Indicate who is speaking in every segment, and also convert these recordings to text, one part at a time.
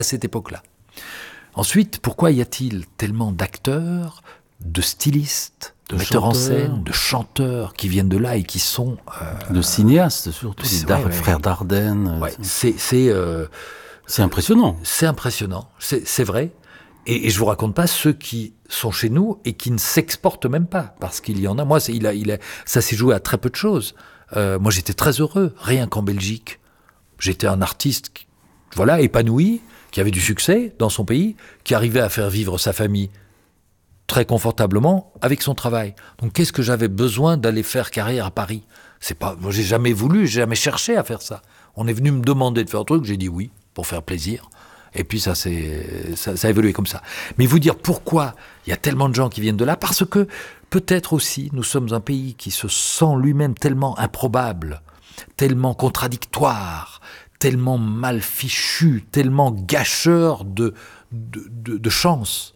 Speaker 1: à cette époque-là. Ensuite, pourquoi y a-t-il tellement d'acteurs, de stylistes, de metteurs en scène, de chanteurs qui viennent de là et qui sont...
Speaker 2: de cinéastes, surtout, frères Dardenne.
Speaker 1: Ouais, c'est
Speaker 2: impressionnant.
Speaker 1: C'est impressionnant, c'est vrai. Et je vous raconte pas ceux qui sont chez nous et qui ne s'exportent même pas, parce qu'il y en a. Moi, ça s'est joué à très peu de choses. Moi, j'étais très heureux, rien qu'en Belgique. J'étais un artiste, épanoui, qui avait du succès dans son pays, qui arrivait à faire vivre sa famille très confortablement avec son travail. Donc, qu'est-ce que j'avais besoin d'aller faire carrière à Paris ? Moi, j'ai jamais j'ai jamais cherché à faire ça. On est venu me demander de faire un truc, j'ai dit oui, pour faire plaisir. Et puis ça a évolué comme ça. Mais vous dire pourquoi il y a tellement de gens qui viennent de là, parce que peut-être aussi nous sommes un pays qui se sent lui-même tellement improbable, tellement contradictoire, tellement mal fichu, tellement gâcheur de chance,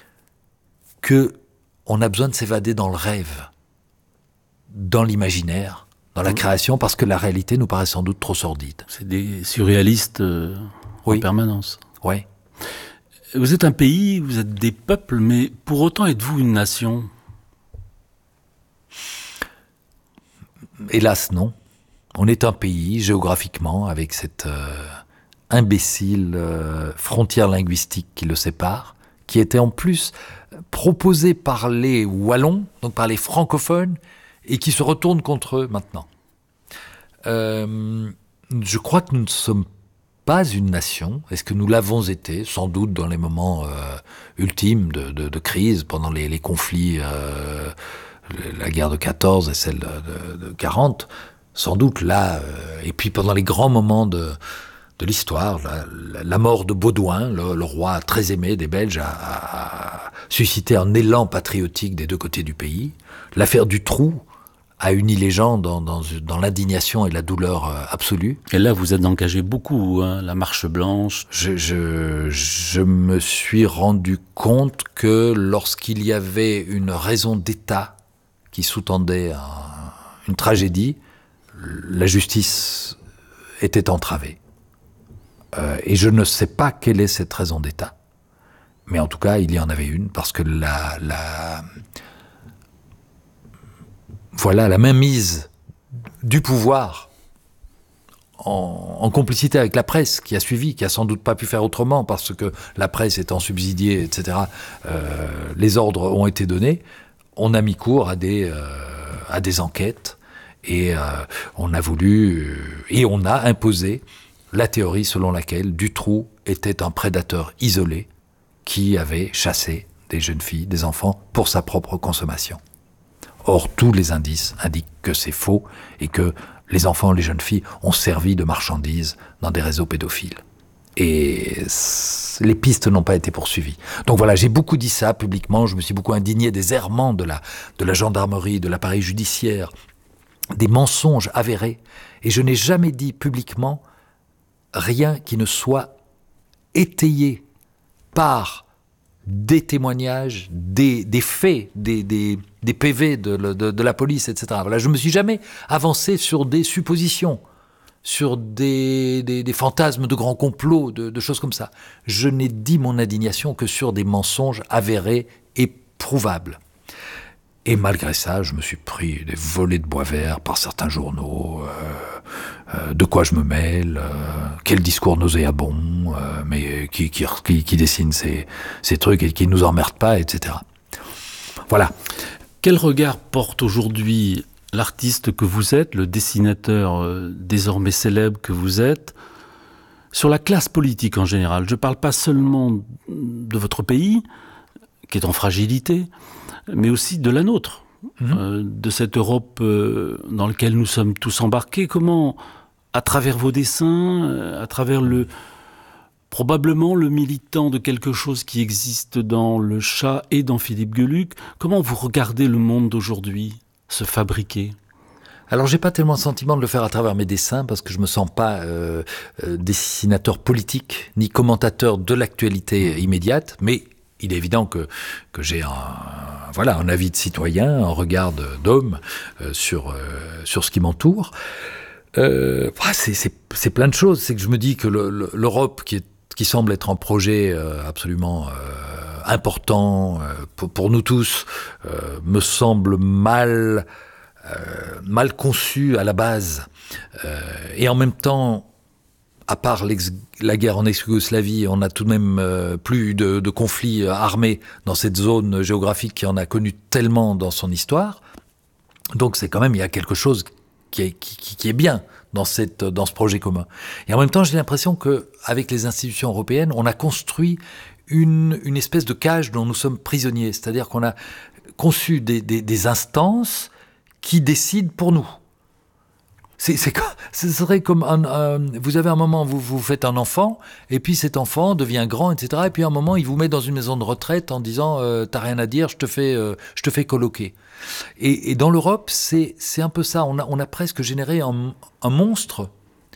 Speaker 1: qu'on a besoin de s'évader dans le rêve, dans l'imaginaire, dans la création, parce que la réalité nous paraît sans doute trop sordide.
Speaker 2: C'est des surréalistes en permanence.
Speaker 1: Oui.
Speaker 2: Vous êtes un pays, vous êtes des peuples, mais pour autant êtes-vous une nation ?
Speaker 1: Hélas, non. On est un pays, géographiquement, avec cette imbécile frontière linguistique qui le sépare, qui était en plus proposée par les Wallons, donc par les francophones, et qui se retourne contre eux maintenant. Je crois que nous ne sommes pas une nation. Est-ce que nous l'avons été ? Sans doute dans les moments ultimes de crise, pendant les conflits, la guerre de 14 et celle de 40. Sans doute là, et puis pendant les grands moments de l'histoire, la mort de Baudouin, le roi très aimé des Belges, a suscité un élan patriotique des deux côtés du pays. L'affaire Dutroux a uni les gens dans l'indignation et la douleur absolue.
Speaker 2: Et là, vous êtes engagé beaucoup, hein, la marche blanche.
Speaker 1: Je me suis rendu compte que lorsqu'il y avait une raison d'État qui sous-tendait une tragédie, la justice était entravée. Et je ne sais pas quelle est cette raison d'État. Mais en tout cas, il y en avait une, parce que la mainmise du pouvoir en complicité avec la presse qui a suivi, qui a sans doute pas pu faire autrement parce que la presse étant subsidiée, etc., les ordres ont été donnés. On a mis cours à des enquêtes et on a voulu et on a imposé la théorie selon laquelle Dutroux était un prédateur isolé qui avait chassé des jeunes filles, des enfants pour sa propre consommation. Or, tous les indices indiquent que c'est faux et que les enfants, les jeunes filles ont servi de marchandises dans des réseaux pédophiles. Et les pistes n'ont pas été poursuivies. Donc voilà, j'ai beaucoup dit ça publiquement, je me suis beaucoup indigné des errements de la gendarmerie, de l'appareil judiciaire, des mensonges avérés. Et je n'ai jamais dit publiquement rien qui ne soit étayé par des témoignages, des faits, des PV de la police, etc. Voilà, je ne me suis jamais avancé sur des suppositions, sur des fantasmes de grands complots, de choses comme ça. Je n'ai dit mon indignation que sur des mensonges avérés et prouvables. Et malgré ça, je me suis pris des volées de bois vert par certains journaux. De quoi je me mêle, quel discours nauséabond, mais qui dessine ces trucs et qui ne nous emmerde pas, etc. Voilà.
Speaker 2: Quel regard porte aujourd'hui l'artiste que vous êtes, le dessinateur désormais célèbre que vous êtes, sur la classe politique en général ? Je ne parle pas seulement de votre pays, qui est en fragilité, mais aussi de la nôtre, de cette Europe dans laquelle nous sommes tous embarqués. Comment, à travers vos dessins, à travers probablement le militant de quelque chose qui existe dans Le Chat et dans Philippe Geluck, comment vous regardez le monde d'aujourd'hui se fabriquer ?
Speaker 1: Alors, j'ai pas tellement le sentiment de le faire à travers mes dessins, parce que je me sens pas dessinateur politique, ni commentateur de l'actualité immédiate, mais il est évident que j'ai un avis de citoyen, un regard d'homme sur ce qui m'entoure. C'est plein de choses. C'est que je me dis que l'Europe, qui qui semble être un projet absolument important pour nous tous, me semble mal conçu à la base. Et en même temps, à part la guerre en ex-Yougoslavie, on n'a tout de même plus de conflits armés dans cette zone géographique qui en a connu tellement dans son histoire. Donc c'est quand même, il y a quelque chose qui est bien dans ce projet commun. Et en même temps, j'ai l'impression qu'avec les institutions européennes, on a construit une espèce de cage dont nous sommes prisonniers. C'est-à-dire qu'on a conçu des instances qui décident pour nous. Ce serait comme vous avez un moment, vous faites un enfant, et puis cet enfant devient grand, etc. Et puis à un moment, il vous met dans une maison de retraite en disant t'as rien à dire, je te fais colloquer. Et dans l'Europe, c'est un peu ça. On a presque généré un monstre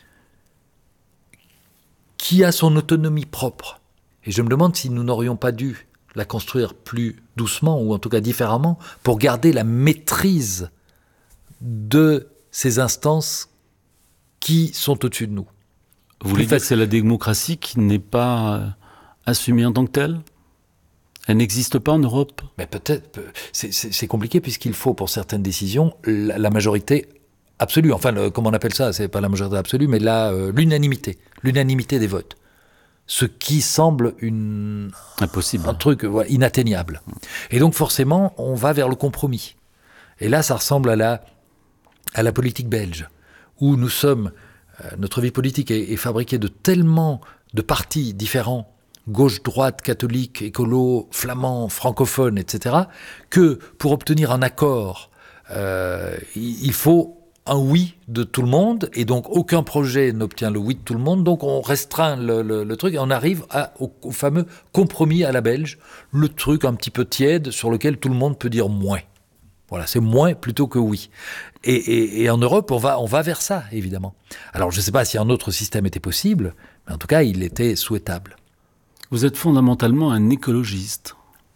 Speaker 1: qui a son autonomie propre. Et je me demande si nous n'aurions pas dû la construire plus doucement, ou en tout cas différemment, pour garder la maîtrise de ces instances qui sont au-dessus de nous.
Speaker 2: Vous voulez dire que c'est la démocratie qui n'est pas assumée en tant que telle ? Elle n'existe pas en Europe ?
Speaker 1: Mais peut-être, c'est compliqué puisqu'il faut pour certaines décisions la majorité absolue. Enfin, comment on appelle ça ? C'est pas la majorité absolue, mais l'unanimité des votes. Ce qui semble
Speaker 2: impossible,
Speaker 1: un truc inatteignable. Et donc forcément, on va vers le compromis. Et là, ça ressemble à la politique belge, où nous sommes, notre vie politique est fabriquée de tellement de partis différents, gauche, droite, catholique, écolo, flamand, francophone, etc., que pour obtenir un accord, il faut un oui de tout le monde, et donc aucun projet n'obtient le oui de tout le monde, donc on restreint le truc, et on arrive au fameux compromis à la belge, le truc un petit peu tiède sur lequel tout le monde peut dire moins. Voilà, c'est moins plutôt que oui. Et en Europe, on va vers ça, évidemment. Alors, je ne sais pas si un autre système était possible, mais en tout cas, il était souhaitable.
Speaker 2: Vous êtes fondamentalement un écologiste.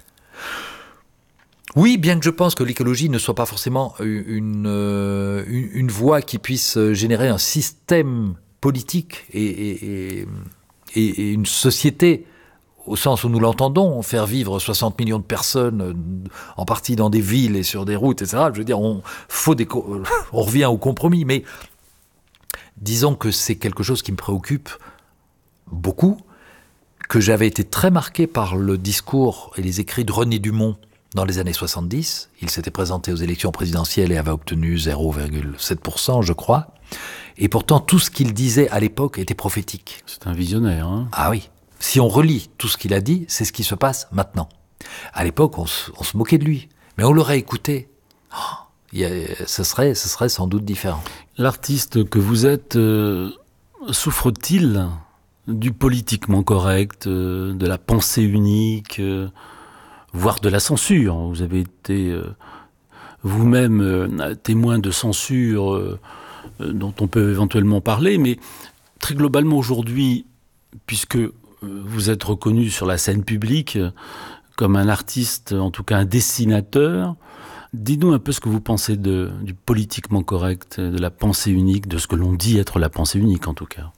Speaker 1: Oui, bien que je pense que l'écologie ne soit pas forcément une voie qui puisse générer un système politique et une société au sens où nous l'entendons, faire vivre 60 millions de personnes, en partie dans des villes et sur des routes, etc. Je veux dire, on revient au compromis, mais disons que c'est quelque chose qui me préoccupe beaucoup, que j'avais été très marqué par le discours et les écrits de René Dumont dans les années 70. Il s'était présenté aux élections présidentielles et avait obtenu 0,7%, je crois. Et pourtant, tout ce qu'il disait à l'époque était prophétique.
Speaker 2: C'est un visionnaire, hein ?
Speaker 1: Ah oui. Si on relit tout ce qu'il a dit, c'est ce qui se passe maintenant. À l'époque, on se moquait de lui. Mais on l'aurait écouté. Ce serait sans doute différent.
Speaker 2: L'artiste que vous êtes souffre-t-il du politiquement correct, de la pensée unique, voire de la censure ? Vous avez été vous-même témoin de censure dont on peut éventuellement parler, mais très globalement aujourd'hui, puisque vous êtes reconnu sur la scène publique comme un artiste, en tout cas un dessinateur. Dites-nous un peu ce que vous pensez du politiquement correct, de la pensée unique, de ce que l'on dit être la pensée unique en tout cas.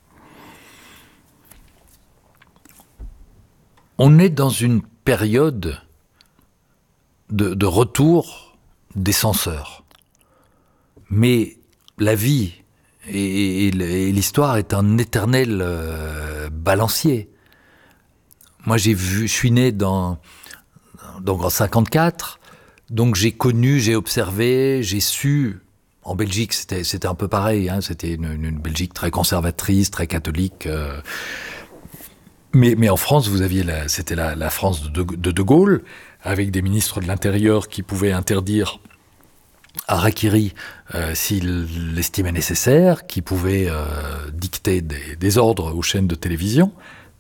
Speaker 1: On est dans une période de retour des censeurs. Mais la vie et l'histoire est un éternel balancier. Moi, je suis né donc en 54, donc j'ai connu, j'ai observé, j'ai su. En Belgique, c'était un peu pareil, hein, c'était une Belgique très conservatrice, très catholique. Mais en France, c'était la France de De Gaulle, avec des ministres de l'Intérieur qui pouvaient interdire harakiri s'il l'estimait nécessaire, qui pouvaient dicter des ordres aux chaînes de télévision.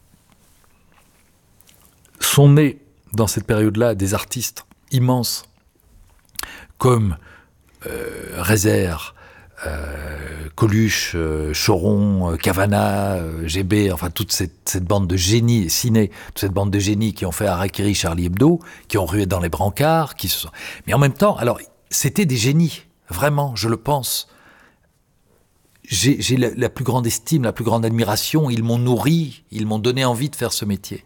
Speaker 1: Sont nés dans cette période-là des artistes immenses comme Rézère, Coluche, Choron, Cavana, Gébé, enfin toute cette bande de génies, toute cette bande de génies qui ont fait harakiri Charlie Hebdo, qui ont rué dans les brancards, mais en même temps, alors c'était des génies, vraiment, je le pense. j'ai la plus grande estime, la plus grande admiration. Ils m'ont nourri, ils m'ont donné envie de faire ce métier.